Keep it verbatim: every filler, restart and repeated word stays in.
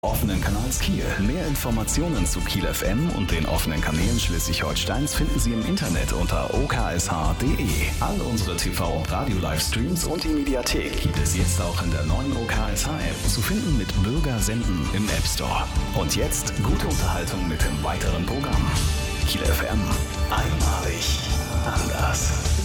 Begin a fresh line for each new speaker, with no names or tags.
Offenen Kanals Kiel. Mehr Informationen zu Kiel F M und den offenen Kanälen Schleswig-Holsteins finden Sie im Internet unter o k s h punkt d e. All unsere T V- und Radio-Livestreams und die Mediathek gibt es jetzt auch in der neuen O K S H-App, zu finden mit Bürger senden im App Store. Und jetzt gute Unterhaltung mit dem weiteren Programm. Kiel F M. Einmalig. Anders.